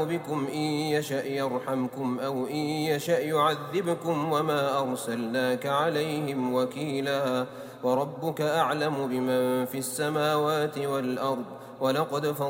بكم إن يشأ يرحمكم أو إن يشأ يعذبكم وما أرسلناك عليهم وكيلا وربك أعلم بمن في السماوات والأرض ولقد